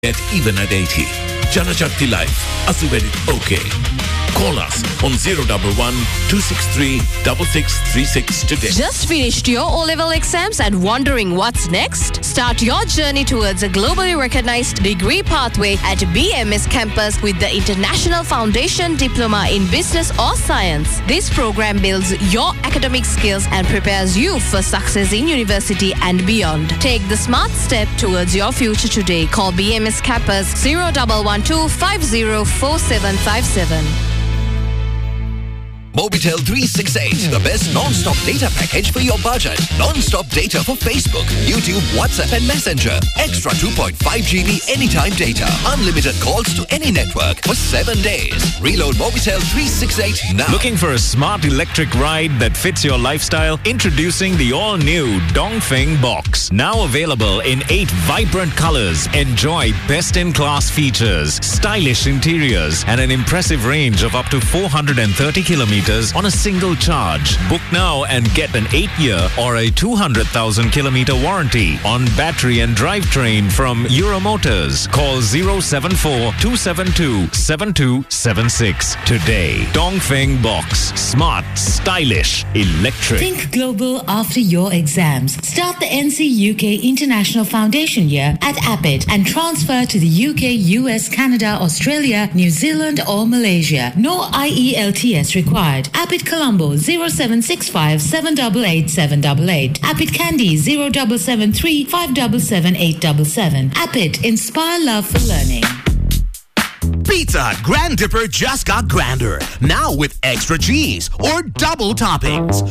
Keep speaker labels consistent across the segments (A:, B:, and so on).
A: get even at 80. Janashakti Life. Asuverit okay. Call us on 011 263 6636 today.
B: Just finished your O-level exams and wondering what's next? Start your journey towards a globally recognized degree pathway at BMS campus with the International Foundation Diploma in Business or Science. This program builds your academic skills and prepares you for success in university and beyond. Take the smart step towards your future today. Call BMS campus 0112 504757.
C: Mobitel 368, the best non-stop data package for your budget. Non-stop data for Facebook, YouTube, WhatsApp and Messenger. Extra 2.5 GB anytime data. Unlimited calls to any network for 7 days. Reload Mobitel 368 now.
D: Looking for a smart electric ride that fits your lifestyle? Introducing the all-new Dongfeng Box. Now available in 8 vibrant colors. Enjoy best-in-class features, stylish interiors and an impressive range of up to 430 kilometers on a single charge. Book now and get an 8-year or a 200,000 kilometer warranty on battery and drivetrain from Euromotors. Call 074 272 7276 today. Dongfeng Box. Smart, stylish, electric.
E: Think global after your exams. Start the NC UK International Foundation year at APIT and transfer to the UK, US, Canada, Australia, New Zealand or Malaysia. No IELTS required. APIT Colombo 0765 788 788. APIT Kandy 0773 577 877. APIT, inspire love for learning.
F: Pizza Hut Grand Dipper just got grander. Now with extra cheese or double toppings.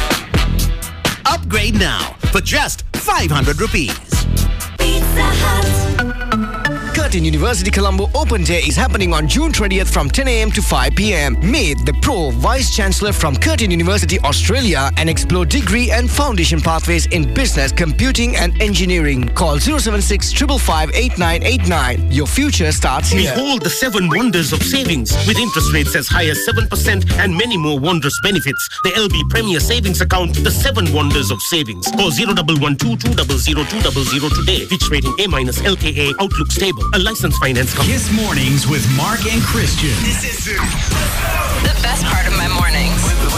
F: Upgrade now for just 500 rupees.
G: Pizza Hut.
H: Curtin University Colombo Open Day is happening on June 20th from 10 a.m. to 5 p.m. Meet the Pro Vice Chancellor from Curtin University, Australia and explore degree and foundation pathways in business, computing and engineering. Call 076 555 8989. Your future starts here.
F: Behold the 7 wonders of savings with interest rates as high as 7% and many more wondrous benefits. The LB Premier Savings Account, the 7 wonders of savings. Call 0112 200 200 today. Fitch rating A- LKA. Outlook stable. A licensed finance company.
I: Kiss Mornings with Mark and Christian.
G: This is the best part of my mornings.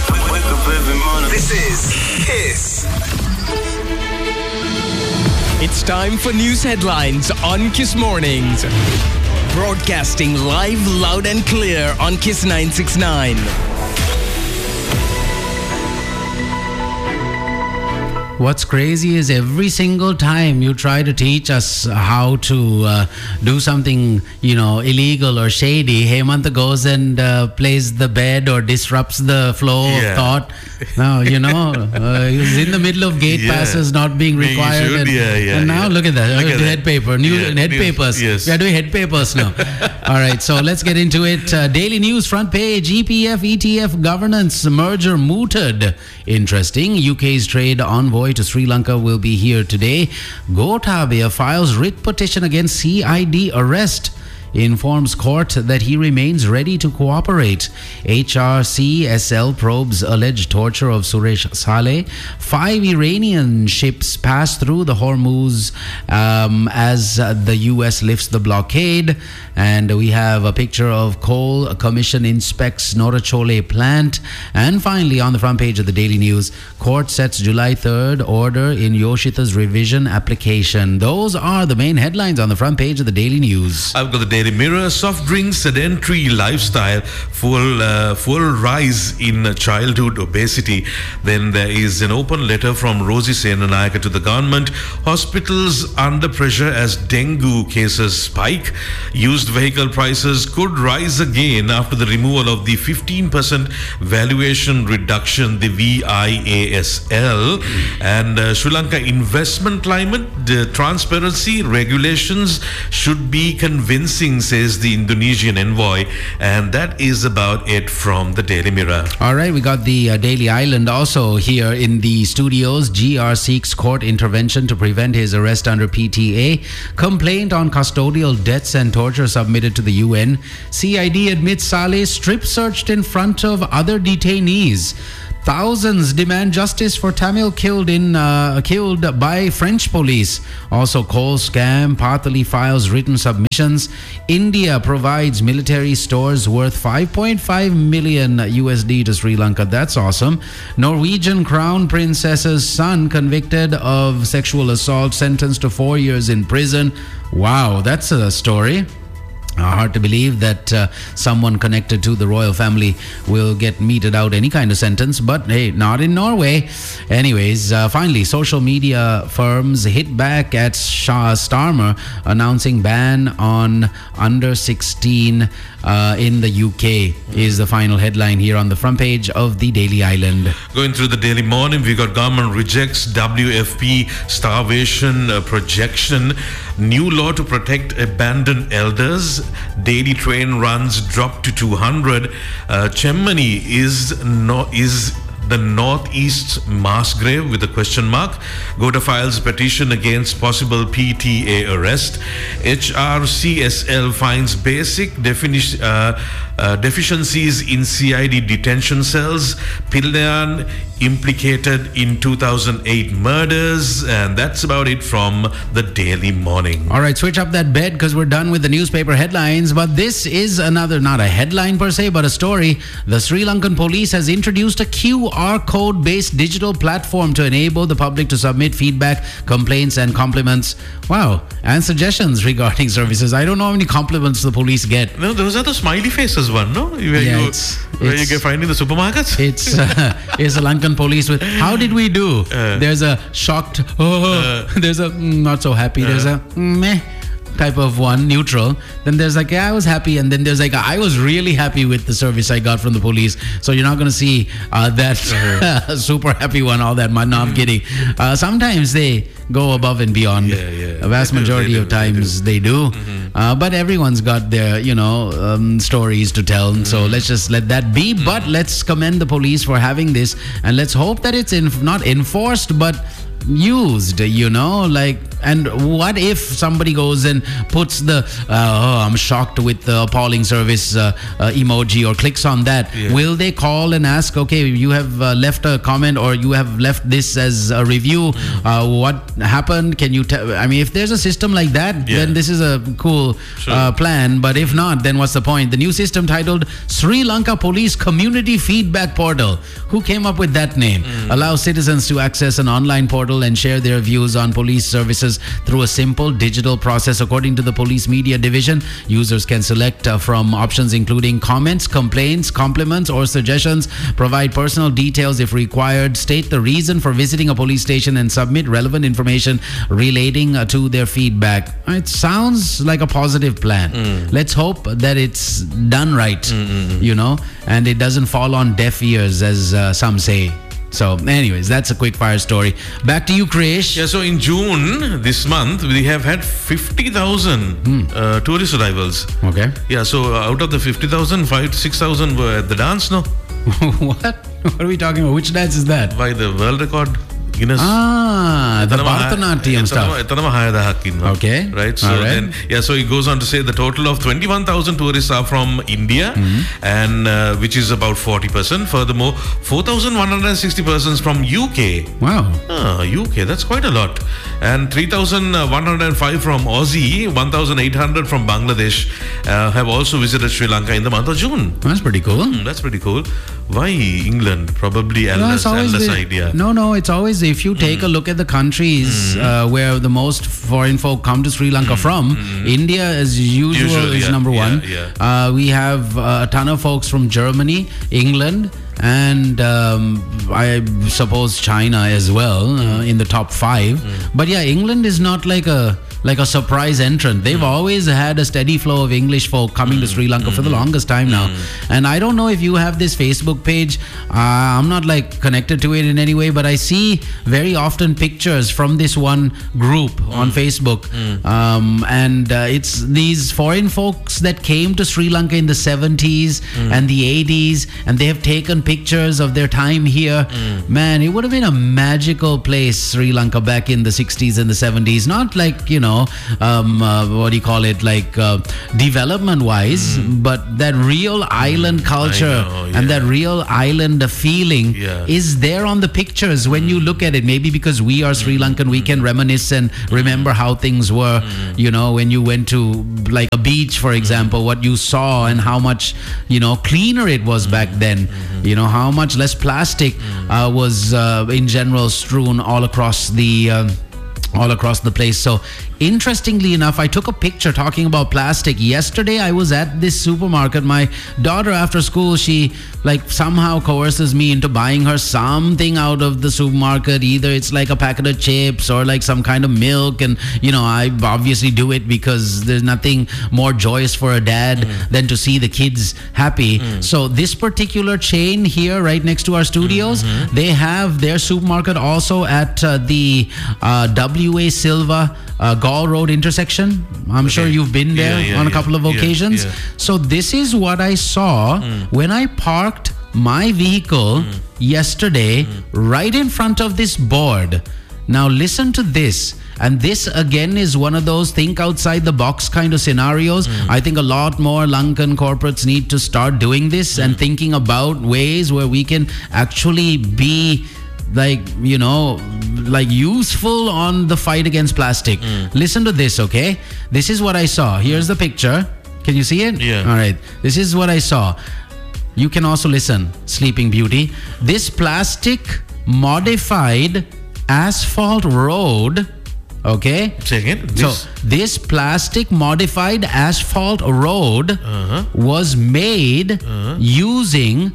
I: This is Kiss.
J: It's time for news headlines on Kiss Mornings. Broadcasting live, loud and clear on Kiss 969.
K: What's crazy is every single time you try to teach us how to do something, illegal or shady, Hemanta goes and plays the bed or disrupts the flow of thought. No, he's in the middle of gate passes not being required. And now look at that. Head paper. Head papers.
A: Yes.
K: We are doing head papers now. All right, so let's get into it. Daily News front page. EPF, ETF governance merger mooted. Interesting. UK's trade envoy to Sri Lanka will be here today. Gotabaya files writ petition against CID arrest. Informs court that he remains ready to cooperate. HRCSL probes alleged torture of Suresh Saleh. 5 Iranian ships pass through the Hormuz as the US lifts the blockade. And we have a picture of Coal Commission inspects Norachole plant. And finally, on the front page of the Daily News, court sets July 3rd order in Yoshita's revision application. Those are the main headlines on the front page of the Daily News.
A: I've got the Daily Mirror. Soft drink sedentary lifestyle, full rise in childhood obesity. Then there is an open letter from Rosie Senanayake to the government. Hospitals under pressure as dengue cases spike. Used vehicle prices could rise again after the removal of the 15% valuation reduction, the VIASL. And Sri Lanka investment climate, the transparency regulations should be convincing, says the Indonesian envoy. And that is about it from the Daily Mirror.
K: All right, we got the Daily Island also here in the studios. GR seeks court intervention to prevent his arrest under PTA. Complaint on custodial deaths and torture submitted to the UN. CID admits Saleh strip searched in front of other detainees. Thousands demand justice for Tamil killed by French police. Also, coal scam, Pathali files written submissions. India provides military stores worth 5.5 million USD to Sri Lanka. That's awesome. Norwegian crown princess's son convicted of sexual assault, sentenced to 4 years in prison. Wow, that's a story. Hard to believe that someone connected to the royal family will get meted out any kind of sentence, but hey, not in Norway. Anyways, finally, social media firms hit back at Starmer, announcing ban on under 16 in the UK is the final headline here on the front page of the Daily Island.
A: Going through the Daily Morning, we got government rejects WFP starvation projection. New law to protect abandoned elders. Daily train runs drop to 200. Chemmani is the Northeast mass grave with a question mark. Gota files petition against possible PTA arrest. HRCSL finds basic deficiencies in CID detention cells. Pildan implicated in 2008 murders. And that's about it from the Daily Morning.
K: All right, switch up that bed because we're done with the newspaper headlines. But this is another, not a headline per se, but a story. The Sri Lankan police has introduced a QR code-based digital platform to enable the public to submit feedback, complaints, and compliments. Wow, and suggestions regarding services. I don't know how many compliments the police get.
A: No, those are the smiley faces one, no? Where you get find in the supermarkets?
K: It's a Lankan police with, how did we do? There's a shocked, there's a not so happy, there's a meh type of one, neutral. Then there's like, yeah, I was happy. And then there's like, I was really happy with the service I got from the police. So you're not going to see that super happy one all that much. No, I'm kidding. Sometimes they go above and beyond. A vast majority of times they do. But everyone's got their, stories to tell. So let's just let that be. But let's commend the police for having this. And let's hope that it's not enforced, but used, and what if somebody goes and puts the I'm shocked with the appalling service emoji or clicks on that? Will they call and ask, okay, you have left a comment or you have left this as a review, what happened? Can you tell? I mean, if there's a system like that, then this is a cool plan. But if not, then what's the point? The new system titled Sri Lanka Police Community Feedback Portal, who came up with that name, allows citizens to access an online portal and share their views on police services through a simple digital process. According to the police media division, users can select from options including comments, complaints, compliments, or suggestions, provide personal details if required, state the reason for visiting a police station, and submit relevant information relating to their feedback. It sounds like a positive plan. Let's hope that it's done right, and it doesn't fall on deaf ears, as some say. So, anyways, that's a quick fire story. Back to you, Krish.
A: Yeah, so in June this month, we have had 50,000 tourist arrivals.
K: Okay.
A: Yeah, so out of the 50,000, 5,000 to 6,000 were at the dance, no?
K: What? What are we talking about? Which dance is that?
A: By the world record. Guinness.
K: The Bharatanatyam stuff. Okay.
A: Right. So then, so it goes on to say the total of 21,000 tourists are from India, and which is about 40%. Furthermore, 4,160 persons from UK.
K: Wow.
A: UK, that's quite a lot. And 3,105 from Aussie, 1,800 from Bangladesh have also visited Sri Lanka in the month of June.
K: That's pretty cool.
A: That's pretty cool. Why England? Probably endless idea.
K: No, it's always, if you take a look at the countries where the most foreign folk come to Sri Lanka from, India as usual is number one. We have a ton of folks from Germany, England, and I suppose China as well in the top 5. But yeah, England is not like a surprise entrant. They've always had a steady flow of English folk coming to Sri Lanka for the longest time now. And I don't know if you have this Facebook page. I'm not connected to it in any way, but I see very often pictures from this one group on Facebook. And it's these foreign folks that came to Sri Lanka in the 70s and the 80s, and they have taken pictures of their time here. Man, it would have been a magical place, Sri Lanka, back in the 60s and the 70s. Not like, what do you call it, like development wise, but that real island culture and that real island feeling is there on the pictures when you look at it. Maybe because we are Sri Lankan, we can reminisce and remember how things were, when you went to like a beach, for example, what you saw and how much, cleaner it was back then, how much less plastic was in general strewn all across the place. So interestingly enough, I took a picture talking about plastic. Yesterday, I was at this supermarket. My daughter, after school, she somehow coerces me into buying her something out of the supermarket. Either it's like a packet of chips or like some kind of milk. And, I obviously do it because there's nothing more joyous for a dad than to see the kids happy. So this particular chain here, right next to our studios, they have their supermarket also at the W.A. Silva Gall Road intersection. I'm sure you've been there on a couple of occasions. So this is what I saw when I parked my vehicle yesterday right in front of this board. Now listen to this. And this again is one of those think outside the box kind of scenarios. I think a lot more Lankan corporates need to start doing this and thinking about ways where we can actually be useful on the fight against plastic. Listen to this, okay? This is what I saw. Here's the picture. Can you see it?
A: Yeah.
K: All right. This is what I saw. You can also listen, Sleeping Beauty. This plastic modified asphalt road, okay?
A: Say again.
K: So this plastic modified asphalt road was made using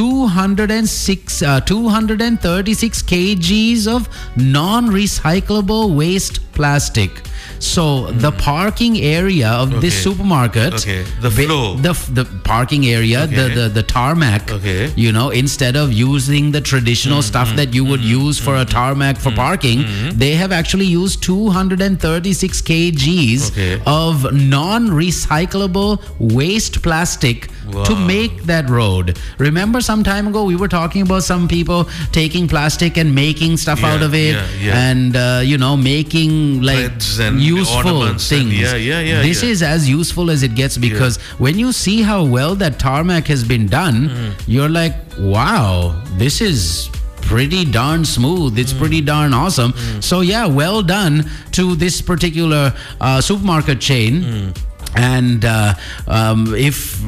K: 236 kgs of non-recyclable waste plastic. So the parking area of this supermarket,
A: the flow,
K: the parking area, the tarmac, instead of using the traditional stuff that you would use for a tarmac for parking, they have actually used 236 kgs of non-recyclable waste plastic to make that road. Remember some time ago we were talking about some people taking plastic and making stuff out of it and making like useful things. This is as useful as it gets because when you see how well that tarmac has been done, you're like, wow, this is pretty darn smooth. It's pretty darn awesome. So well done to this particular supermarket chain. And if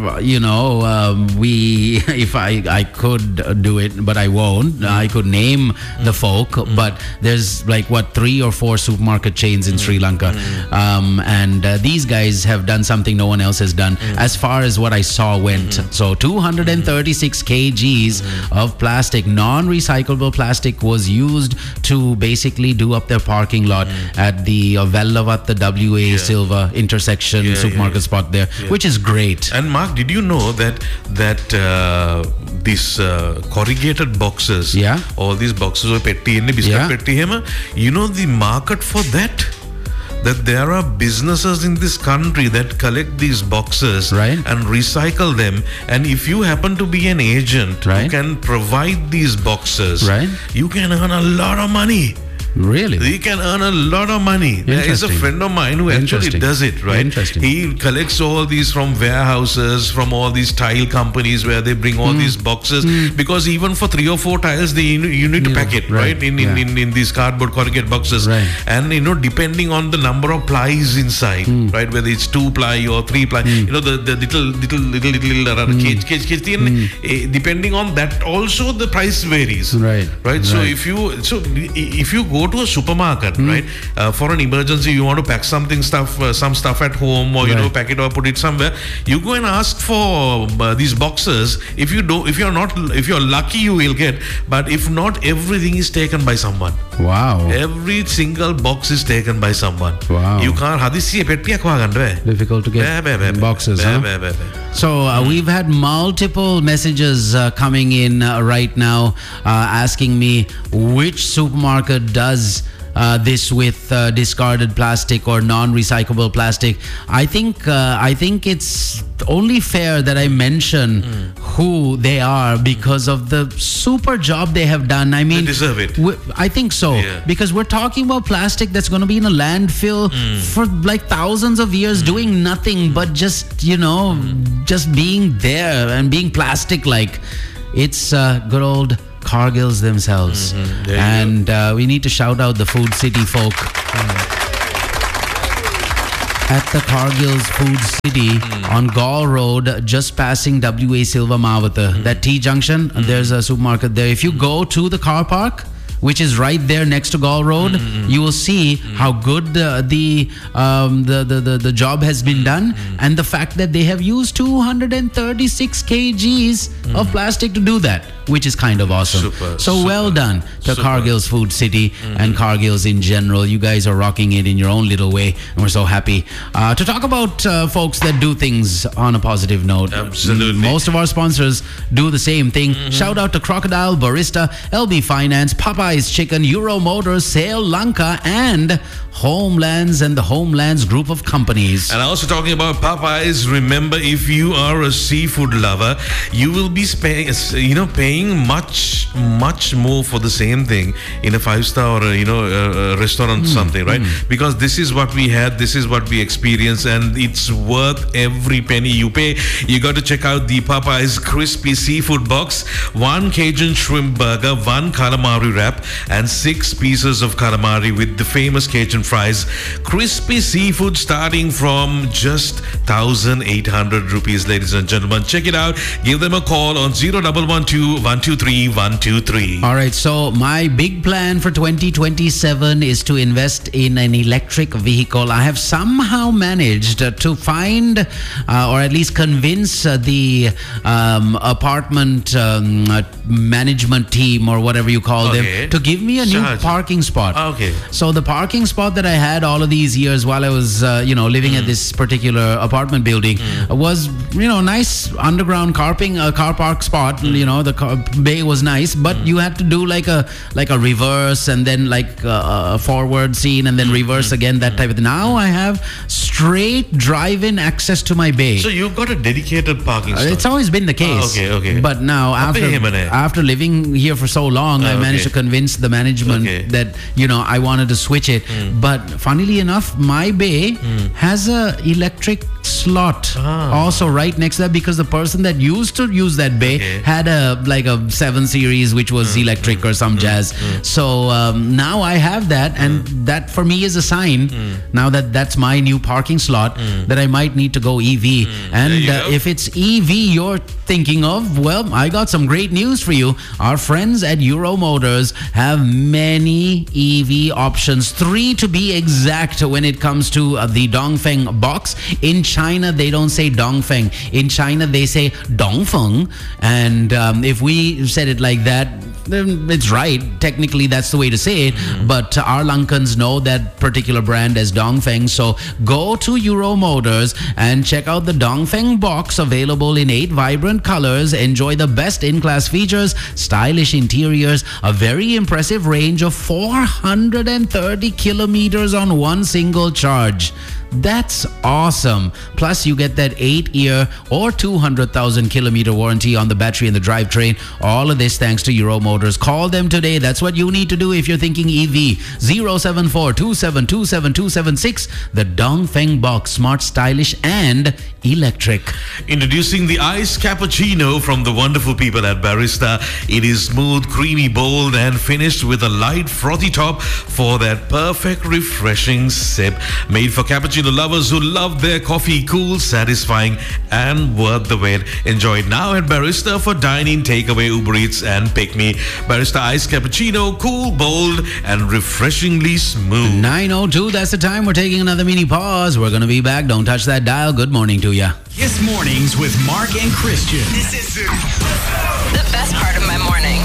K: I could do it, but I won't, I could name the folk, but there's 3 or 4 supermarket chains in Sri Lanka, and these guys have done something no one else has done as far as what I saw went. So 236 kgs of plastic, non-recyclable plastic, was used to basically do up their parking lot at the Vellavatta W.A. Silva intersection supermarket spot there, which is great.
A: And Mark, did you know that these corrugated boxes, all these boxes of petti and biscuit petti, the market for that there are businesses in this country that collect these boxes and recycle them, and if you happen to be an agent who can provide these boxes, you can earn a lot of money.
K: Really?
A: You can earn a lot of money. There is a friend of mine who actually does it, right? He collects all these from warehouses, from all these tile companies where they bring all these boxes, because even for 3 or 4 tiles, you need to pack it, right? In these cardboard corrugated boxes. And, depending on the number of plies inside, right? Whether it's 2 ply or 3 ply, the little cage, depending on that also the price varies. Right? So if you go to a supermarket, right, for an emergency, you want to pack some stuff at home, or pack it or put it somewhere, you go and ask for these boxes. If you're lucky, you will get, but if not, everything is taken by someone.
K: Wow.
A: Every single box is taken by someone.
K: Wow.
A: You can't
K: difficult to get boxes, huh? So we've had multiple messages coming in right now asking me which supermarket does this with discarded plastic or non-recyclable plastic. I think it's only fair that I mention who they are because of the super job they have done. I mean,
A: they deserve it.
K: I think so, because we're talking about plastic that's going to be in a landfill for like thousands of years, doing nothing but just just being there and being plastic-like. It's good old Cargills themselves, and we need to shout out the Food City folk. At the Cargill's Food City on Gaul Road, just passing WA Silva Mavata, that T junction, there's a supermarket there. If you go to the car park, which is right there next to Gaul Road, you will see how good the job has been done, and the fact that they have used 236 kgs of plastic to do that, which is kind of awesome. So well done to Cargill's Food City and Cargill's in general. You guys are rocking it in your own little way, and we're so happy to talk about folks that do things on a positive note.
A: Absolutely.
K: Most of our sponsors do the same thing. Shout out to Crocodile, Barista, LB Finance, Popeyes Chicken, Euro Motors, Sale Lanka, and Homelands and the Homelands group of companies.
A: And also talking about Popeyes, remember, if you are a seafood lover, you will be paying much more for the same thing in a 5-star or a restaurant something, right? Because this is what we had, this is what we experienced, and it's worth every penny you pay. You got to check out the Popeyes crispy seafood box, 1 Cajun shrimp burger, 1 calamari wrap, and 6 pieces of calamari with the famous Cajun fries. Crispy seafood starting from just 1,800 rupees, ladies and gentlemen. Check it out. Give them a call on 0112-123-123.
K: All right, so my big plan for 2027 is to invest in an electric vehicle. I have somehow managed to find or at least convince the apartment management team or whatever you call them to give me a new parking spot. So the parking spot that I had all of these years while I was living at this particular apartment building was nice underground car park spot. The bay was nice, but you had to do like a reverse and then like a forward scene and then reverse again, that type of thing. Now I have straight drive-in access to my bay.
A: So you've got a dedicated parking spot.
K: It's always been the case. But now after living here for so long, I managed to convince the management that I wanted to switch it. But funnily enough, my bay has a electric slot also right next to that, because the person that used to use that bay had a 7 Series which was electric or some jazz. So now I have that, and that for me is a sign now that that's my new parking slot, that I might need to go EV. And if it's EV you're thinking of, well, I got some great news for you. Our friends at Euro Motors have many EV options, 3 to be exact, when it comes to the Dongfeng box. In China, they don't say Dongfeng. In China, they say Dongfeng. And if we said it like that, then it's right. Technically, that's the way to say it. But our Lankans know that particular brand as Dongfeng. So go to Euro Motors and check out the Dongfeng box, available in 8 vibrant colors. Enjoy the best in-class features, stylish interiors, a very impressive range of 430 kilometers on one single charge. That's awesome. Plus, you get that 8-year or 200,000 kilometer warranty on the battery and the drivetrain. All of this thanks to Euro Motors. Call them today. That's what you need to do if you're thinking EV. 074-2727-276. The Dongfeng box, smart, stylish, and electric.
A: Introducing the iced cappuccino from the wonderful people at Barista. It is smooth, creamy, bold, and finished with a light, frothy top for that perfect, refreshing sip. Made for cappuccino lovers who love their coffee cool, satisfying, and worth the wait. Enjoy it now at Barista for dine-in, takeaway, Uber Eats, and Pick Me. Barista iced cappuccino, cool, bold, and refreshingly smooth.
K: 9:02, that's the time. We're taking another mini pause. We're going to be back. Don't touch that dial. Good morning to you.
I: Kiss Mornings with Mark and Christian.
G: This is the best part of my mornings.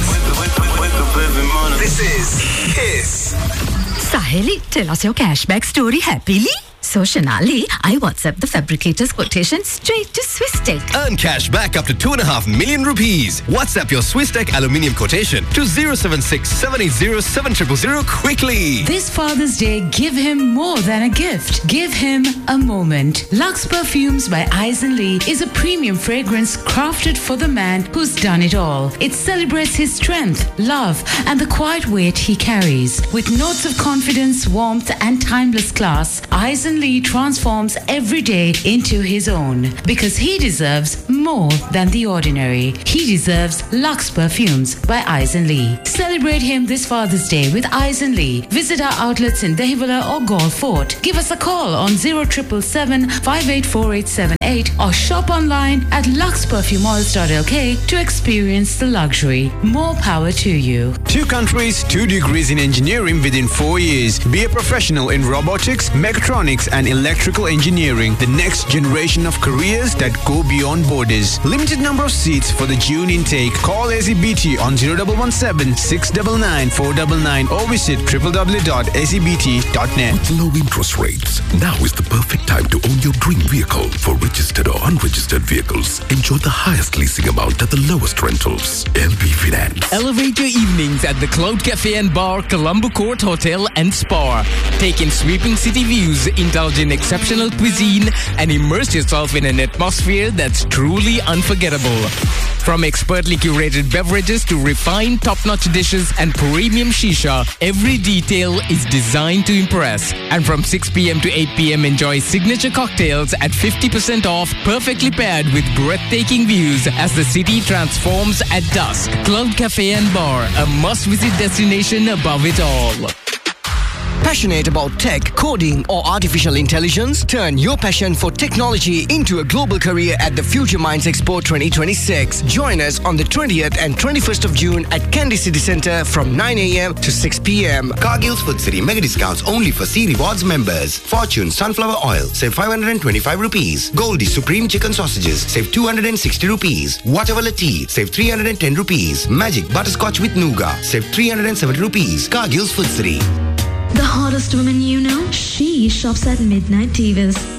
I: This is Kiss.
L: Saheli, tell us your cashback story happily. So, Shanali, I WhatsApp the fabricator's quotation straight to Swisstech.
H: Earn cash back up to 2.5 million rupees. WhatsApp your Swisstech aluminium quotation to 076 780 7000 quickly.
E: This Father's Day, give him more than a gift. Give him a moment. Lux Perfumes by Eisen Lee is a premium fragrance crafted for the man who's done it all. It celebrates his strength, love, and the quiet weight he carries. With notes of confidence, warmth, and timeless class, Eisen Lee transforms every day into his own. Because he deserves more than the ordinary. He deserves Lux Perfumes by Eisen Lee. Celebrate him this Father's Day with Eisen Lee. Visit our outlets in Dehibala or Galle Fort. Give us a call on 0777 584878 or shop online at luxperfumeoils.lk to experience the luxury. More power to you.
M: 2 countries, 2 degrees in engineering within 4 years. Be a professional in robotics, mechatronics and electrical engineering. The next generation of careers that go beyond borders. Limited number of seats for the June intake. Call ACBT on 0117 699 499 or visit www.acbt.net.
N: With low interest rates, now is the perfect time to own your dream vehicle. For registered or unregistered vehicles, enjoy the highest leasing amount at the lowest rentals. LB Finance.
J: Elevate your evenings at the Cloud Cafe and Bar, Colombo Court Hotel and Spa. Take in sweeping city views, indulge in exceptional cuisine, and immerse yourself in an atmosphere that's truly unforgettable. From expertly curated beverages to refined top-notch dishes and premium shisha, every detail is designed to impress. And from 6 p.m. to 8 p.m, enjoy signature cocktails at 50% off, perfectly paired with breathtaking views as the city transforms at dusk. Cloud Cafe and Bar, a must-visit destination above it all.
H: Passionate about tech, coding, or artificial intelligence? Turn your passion for technology into a global career at the Future Minds Expo 2026. Join us on the 20th and 21st of June at Kandy City Centre from 9 a.m. to 6 p.m.
O: Cargill's Food City mega discounts only for C Rewards members. Fortune Sunflower Oil, save 525 rupees. Goldie Supreme Chicken Sausages, save 260 rupees. Whatever Tea, save 310 rupees. Magic Butterscotch with Nougat, save 370 rupees. Cargill's Food City.
P: The hottest woman you know? She shops at Midnight Divas.